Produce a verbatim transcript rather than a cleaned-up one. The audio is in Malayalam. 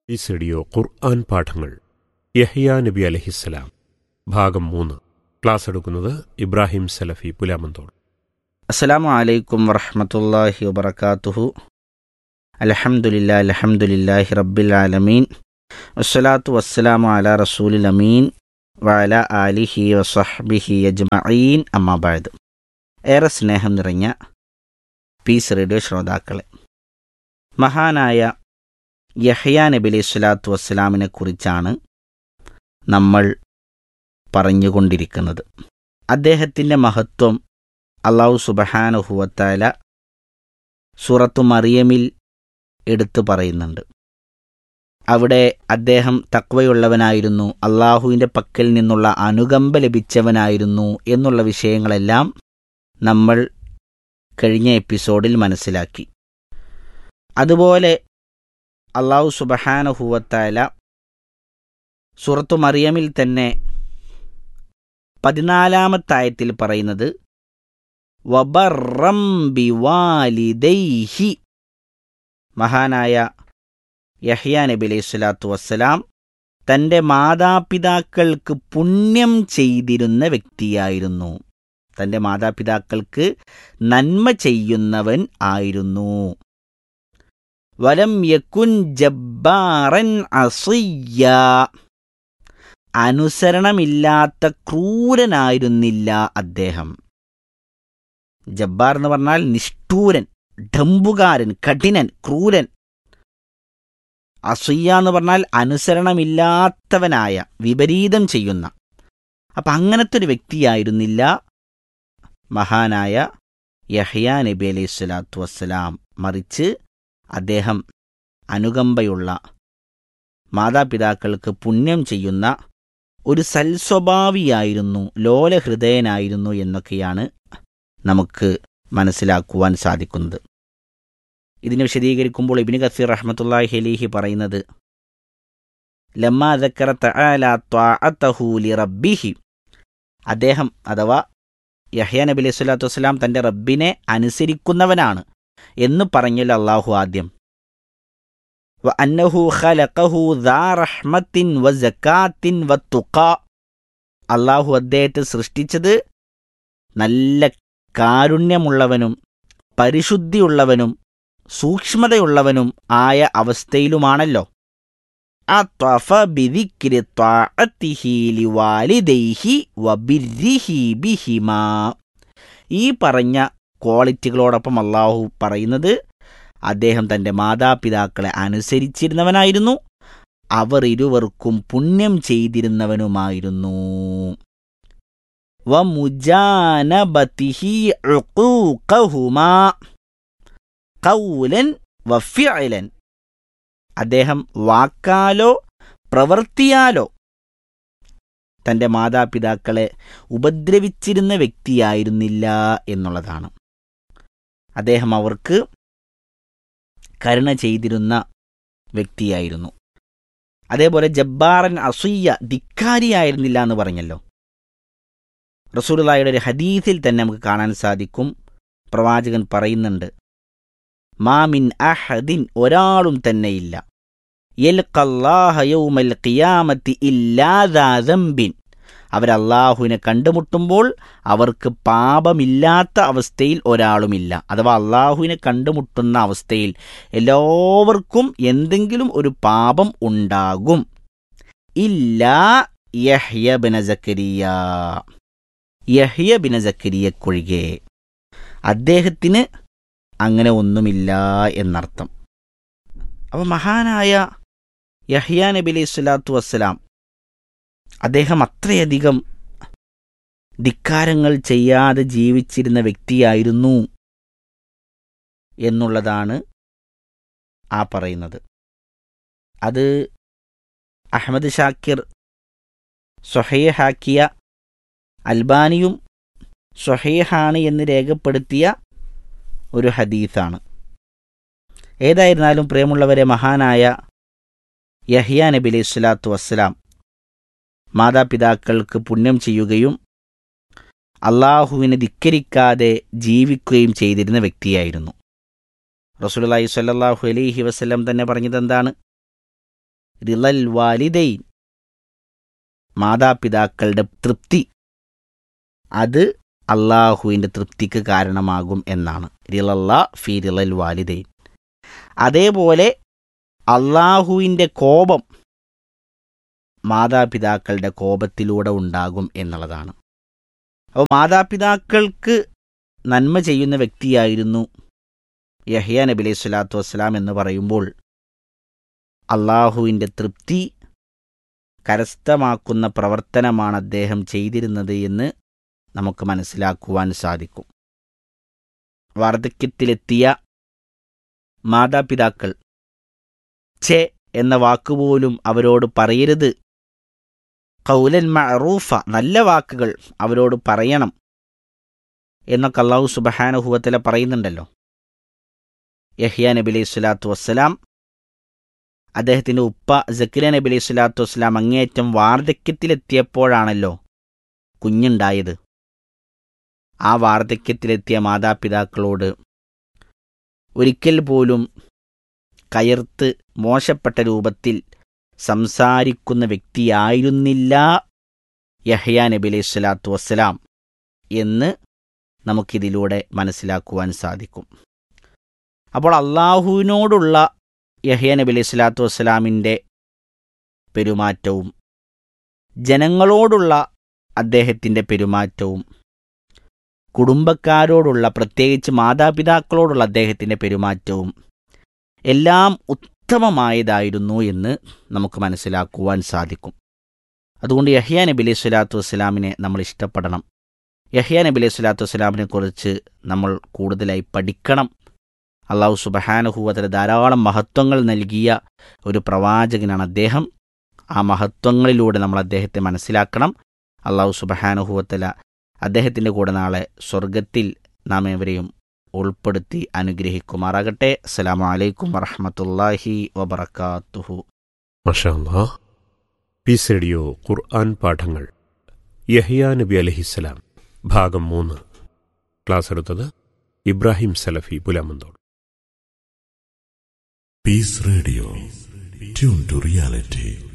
ഈ റേഡിയോ ഖുർആൻ പാഠങ്ങൾ യഹ്യാ നബി അലൈഹിസ്സലാം ഭാഗം മൂന്ന്. ക്ലാസ് എടുക്കുന്നത് ഇബ്രാഹിം സലഫി പുലാമന്തോൾ. അസ്സലാമു അലൈക്കും വറഹ്മത്തുള്ളാഹി വബറകാതുഹു. അൽഹംദുലില്ലാഹി അൽഹംദുലില്ലാഹി റബ്ബിൽ ആലമീൻ വസ്സലാത്തു വസ്സലാമു അലാ റസൂലിൽ അമീൻ വഅലാ ആലിഹി വസഹ്ബിഹി അജ്മഈൻ. അമ്മാ ബഅദ്. ഏറെ സ്നേഹം നിറഞ്ഞ പീസ് റേഡിയോ ശ്രോതാക്കളെ, മഹാനായ യഹ്യാ നബി അലൈഹി സ്വലാത്തു വസ്സലാമിനെ കുറിച്ചാണ് നമ്മൾ പറഞ്ഞുകൊണ്ടിരിക്കുന്നത്. അദ്ദേഹത്തിൻ്റെ മഹത്വം അല്ലാഹു സുബ്ഹാനഹു വ തആല സൂറത്തു മറിയമിൽ എടുത്തു പറയുന്നുണ്ട്. അവിടെ അദ്ദേഹം തഖ്വയുള്ളവനായിരുന്നു, അള്ളാഹുവിൻ്റെ പക്കൽ നിന്നുള്ള അനുകമ്പ ലഭിച്ചവനായിരുന്നു എന്നുള്ള വിഷയങ്ങളെല്ലാം നമ്മൾ കഴിഞ്ഞ എപ്പിസോഡിൽ മനസ്സിലാക്കി. അതുപോലെ അല്ലാഹു സുബ്ഹാനഹു വ തആല സൂറത്തു മറിയമിൽ തന്നെ പതിനാലാമത്തെ ആയത്തിൽ പറയുന്നത് വബർറം ബിവാലിദൈഹി. മഹാനായ യഹ്യാ നബി അലൈഹി സ്വലാത്തു വസ്സലാം തൻ്റെ മാതാപിതാക്കൾക്ക് പുണ്യം ചെയ്തിരുന്ന വ്യക്തിയായിരുന്നു. തൻ്റെ മാതാപിതാക്കൾക്ക് നന്മ ചെയ്യുന്നവൻ ആയിരുന്നു. വലം യകുൻ ജബ്ബാറൻ അസിയ്യ. അനുസരണമില്ലാത്ത ക്രൂരനായിരുന്നില്ല അദ്ദേഹം. ജബ്ബാർ എന്ന് പറഞ്ഞാൽ നിഷ്ഠൂരൻ, ഡംബുകാരൻ, കഠിനൻ, ക്രൂരൻ. അസിയ്യ എന്ന് പറഞ്ഞാൽ അനുസരണമില്ലാത്തവനായ, വിപരീതം ചെയ്യുന്ന. അപ്പം അങ്ങനത്തെ ഒരു വ്യക്തിയായിരുന്നില്ല മഹാനായ യഹ്യാ നബി അലൈഹി സ്വലാത്തു വസ്സലാം. മറിച്ച് അദ്ദേഹം അനുകമ്പയുള്ള, മാതാപിതാക്കൾക്ക് പുണ്യം ചെയ്യുന്ന ഒരു സൽസ്വഭാവിയായിരുന്നു, ലോലഹൃദയനായിരുന്നു എന്നൊക്കെയാണ് നമുക്ക് മനസ്സിലാക്കുവാൻ സാധിക്കുന്നത്. ഇതിനെ വിശദീകരിക്കുമ്പോൾ ഇബ്നു കസീർ റഹ്മത്തുള്ളാഹി അലൈഹി പറയുന്നത് ലമ്മാ ദക്കറ തആല ത്വാഅതഹു ലിറബ്ബിഹി. അദ്ദേഹം അഥവാ യഹ്യാ നബി അലൈഹി സ്വലാത്തു വസ്സലാം തൻ്റെ റബ്ബിനെ അനുസരിക്കുന്നവനാണ് എന്ന് പറഞ്ഞല്ലോ അള്ളാഹു ആദ്യം. വ അന്നഹു ഖലഖഹു ദാ റഹ്മത്തിൻ വ സകാത്തിൻ വ തുഖാ. അള്ളാഹു അദ്ദേഹത്തെ സൃഷ്ടിച്ചത് നല്ല കാരുണ്യമുള്ളവനും പരിശുദ്ധിയുള്ളവനും സൂക്ഷ്മതയുള്ളവനും ആയ അവസ്ഥയിലുമാണല്ലോ. അത്വഫ ബിദിക്രി ത്വാഅതിഹി ലിവാലിദൈഹി വ ബിർരിഹി ബിഹിമാ. ഈ പറഞ്ഞ ക്വാളിറ്റികളോടൊപ്പം അള്ളാഹു പറയുന്നത് അദ്ദേഹം തൻ്റെ മാതാപിതാക്കളെ അനുസരിച്ചിരുന്നവനായിരുന്നു, അവർ ഇരുവർക്കും പുണ്യം ചെയ്തിരുന്നവനുമായിരുന്നു. വ മുജാനബതിഹി ഉഖൂഖഹുമാ ഖൗലൻ വ ഫിഅലൻ. അദ്ദേഹം വാക്കാലോ പ്രവൃത്തിയാലോ തൻ്റെ മാതാപിതാക്കളെ ഉപദ്രവിച്ചിരുന്ന വ്യക്തിയായിരുന്നില്ല എന്നുള്ളതാണ്. അദ്ദേഹം അവർക്ക് കരുണ ചെയ്തിരുന്ന വ്യക്തിയായിരുന്നു. അതേപോലെ ജബ്ബാറൻ അസിയ്യ, ധിക്കാരിയായിരുന്നില്ല എന്ന് പറഞ്ഞല്ലോ. റസൂലുള്ളാഹിയുടെ ഒരു ഹദീസിൽ തന്നെ നമുക്ക് കാണാൻ സാധിക്കും, പ്രവാചകൻ പറയുന്നുണ്ട്, മാമിൻ അഹദിൻ, ഒരാളും തന്നെയില്ല, യൽഖല്ലാഹ യൗമൽ ഖിയാമത്തി ഇല്ലാ ദാ ദംബിൻ, അവരല്ലാഹുവിനെ കണ്ടുമുട്ടുമ്പോൾ അവർക്ക് പാപമില്ലാത്ത അവസ്ഥയിൽ ഒരാളുമില്ല. അഥവാ അള്ളാഹുവിനെ കണ്ടുമുട്ടുന്ന അവസ്ഥയിൽ എല്ലാവർക്കും എന്തെങ്കിലും ഒരു പാപം ഉണ്ടാകും. ഇല്ലാ യഹ്യ ബിന സക്കരിയ, യഹ്യ ബിന സക്കരിയക്കൊഴികെ. അദ്ദേഹത്തിന് അങ്ങനെ ഒന്നുമില്ല എന്നർത്ഥം. അപ്പോൾ മഹാനായ യഹ്യാ നബി അലൈഹി സ്വലാത്തു വസ്സലാം അദ്ദേഹം അത്രയധികം ധിക്കാരങ്ങൾ ചെയ്യാതെ ജീവിച്ചിരുന്ന വ്യക്തിയായിരുന്നു എന്നുള്ളതാണ് ആ പറയുന്നത്. അത് അഹ്മദ് ഷാക്കിർ സ്വഹീഹാക്കിയ, അൽബാനിയും സ്വഹീഹാണ് എന്ന് രേഖപ്പെടുത്തിയ ഒരു ഹദീസാണ്. ഏതായിരുന്നാലും പ്രിയമുള്ളവരെ, മഹാനായ യഹ്യാ നബി അലൈഹി സ്വലാത്തു വസ്സലാം മാതാപിതാക്കൾക്ക് പുണ്യം ചെയ്യുകയും അള്ളാഹുവിനെ ധിക്കരിക്കാതെ ജീവിക്കുകയും ചെയ്തിരുന്ന വ്യക്തിയായിരുന്നു. റസൂലുള്ളാഹി സ്വല്ലല്ലാഹു അലൈഹി വസല്ലം തന്നെ പറഞ്ഞത് എന്താണ്? റിളൽ വാലിദൈൻ, മാതാപിതാക്കളുടെ തൃപ്തി, അത് അള്ളാഹുവിൻ്റെ തൃപ്തിക്ക് കാരണമാകും എന്നാണ്. റിളല്ലാ ഫി റിളൽ വാലിദൈൻ. അതേപോലെ അള്ളാഹുവിൻ്റെ കോപം മാതാപിതാക്കളുടെ കോപത്തിലൂടെ ഉണ്ടാകും എന്നുള്ളതാണ്. അപ്പോൾ മാതാപിതാക്കൾക്ക് നന്മ ചെയ്യുന്ന വ്യക്തിയായിരുന്നു യഹ്യ നബി അലൈഹി സ്വലാത്തു വസ്സലാം എന്ന് പറയുമ്പോൾ അള്ളാഹുവിൻ്റെ തൃപ്തി കരസ്ഥമാക്കുന്ന പ്രവർത്തനമാണ് അദ്ദേഹം ചെയ്തിരുന്നത് എന്ന് നമുക്ക് മനസ്സിലാക്കുവാൻ സാധിക്കും. വാർദ്ധക്യത്തിലെത്തിയ മാതാപിതാക്കൾ ഛെ എന്ന വാക്കുപോലും അവരോട് പറയരുത്. ഖൗലൻ മഅറൂഫ, നല്ല വാക്കുകൾ അവരോട് പറയണം എന്നൊക്കെ അല്ലാഹു സുബ്ഹാനഹു വ തആല പറയുന്നുണ്ടല്ലോ. യഹ്യ നബി അലൈഹി സ്വലാത്തു വസ്സലാം, അദ്ദേഹത്തിൻ്റെ ഉപ്പ സക്കരിയ നബി അലൈഹി സ്വലാത്തു വസ്സലാം അങ്ങേയറ്റം വാർദ്ധക്യത്തിലെത്തിയപ്പോഴാണല്ലോ കുഞ്ഞുണ്ടായത്. ആ വാർദ്ധക്യത്തിലെത്തിയ മാതാപിതാക്കളോട് ഒരിക്കൽ പോലും കയർത്ത് മോശപ്പെട്ട രൂപത്തിൽ സംസാരിക്കുന്ന വ്യക്തിയായിരുന്നില്ല യഹ്യ നബി അലൈഹി സ്വലാത്തു വസ്സലാം എന്ന് നമുക്കിതിലൂടെ മനസ്സിലാക്കുവാൻ സാധിക്കും. അപ്പോൾ അള്ളാഹുവിനോടുള്ള യഹ്യ നബി അലൈഹി സ്വലാത്തു വസ്സലാമിൻ്റെ പെരുമാറ്റവും ജനങ്ങളോടുള്ള അദ്ദേഹത്തിൻ്റെ പെരുമാറ്റവും കുടുംബക്കാരോടുള്ള, പ്രത്യേകിച്ച് മാതാപിതാക്കളോടുള്ള അദ്ദേഹത്തിൻ്റെ പെരുമാറ്റവും എല്ലാം ഉത്തമമായതായിരുന്നു എന്ന് നമുക്ക് മനസ്സിലാക്കുവാൻ സാധിക്കും. അതുകൊണ്ട് യഹ്യ നബി അലൈഹി സ്വലാത്തു വസ്സലാമിനെ നമ്മൾ ഇഷ്ടപ്പെടണം. യഹ്യ നബി അലൈഹി സ്വലാത്തു വസ്സലാമിനെ കുറിച്ച് നമ്മൾ കൂടുതലായി പഠിക്കണം. അല്ലാഹു സുബ്ഹാനഹു വ തആല ധാരാളം മഹത്വങ്ങൾ നൽകിയ ഒരു പ്രവാചകനാണ് അദ്ദേഹം. ആ മഹത്വങ്ങളിലൂടെ നമ്മൾ അദ്ദേഹത്തെ മനസ്സിലാക്കണം. അല്ലാഹു സുബ്ഹാനഹു വ തആല അദ്ദേഹത്തിൻ്റെ കൂടെ നാളെ സ്വർഗത്തിൽ നാം ഏവരെയും ഉൾപ്പെടുത്തി അനുഗ്രഹിക്കുമാറാകട്ടെ. അസ്സലാമു അലൈക്കും വറഹ്മത്തുള്ളാഹി വബറകാതുഹു. മാഷാ അല്ലാഹ്. പീസ് റേഡിയോ ഖുർആൻ പാഠങ്ങൾ യഹ്യ നബി അലൈഹിസ്സലാം ഭാഗം മൂന്ന്. ക്ലാസ് എടുത്തത് ഇബ്രാഹിം സലഫി Pulamanthole. Piece radio, tune to reality.